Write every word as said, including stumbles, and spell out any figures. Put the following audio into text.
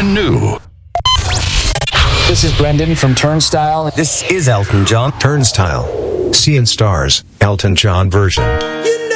brand new. This is Brendan from Turnstile. This is Elton John. Turnstile. Seeing Stars, Elton John version.